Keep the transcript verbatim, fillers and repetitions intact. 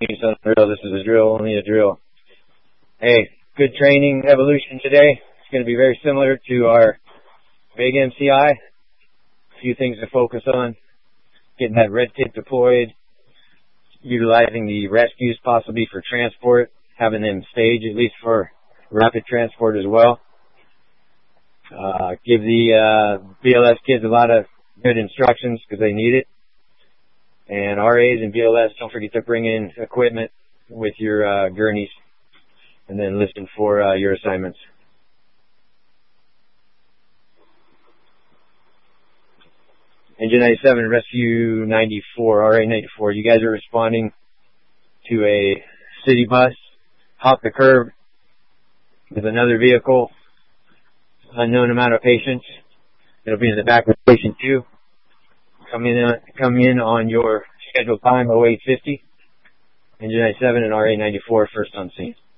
on the drill. This is a drill, only a drill. Hey, good training evolution today. It's going to be very similar to our big M C I. A few things to focus on. Getting that red tip deployed. Utilizing the rescues possibly for transport. Having them stage at least for rapid transport as well. Uh, give the uh, B L S kids a lot of good instructions because they need it. And R As and B L S, don't forget to bring in equipment with your uh, gurneys, and then listen for uh, your assignments. Engine ninety-seven, Rescue ninety-four, R A ninety-four. You guys are responding to a city bus, hop the curb with another vehicle, unknown amount of patients. It'll be in the back of station two. Come in, uh, come in on your scheduled time, oh eight fifty. Engine ninety-seven and R A ninety-four, first on scene.